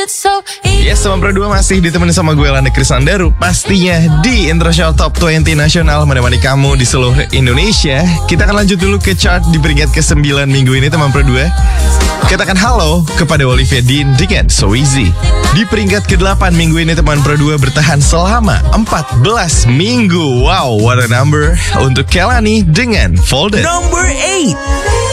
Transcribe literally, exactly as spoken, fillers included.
Yes, teman Pro dua masih ditemani sama gue Landa Krisandaru. Pastinya di Intro Show Top dua puluh Nasional menemani kamu di seluruh Indonesia. Kita akan lanjut dulu ke chart di peringkat kesembilan minggu ini teman Pro dua. Katakan halo kepada Olivia Dean dengan So Easy. Di peringkat kedelapan minggu ini teman Pro dua bertahan selama empat belas minggu. Wow, what a number. Untuk Kelani dengan Folded. Number eight.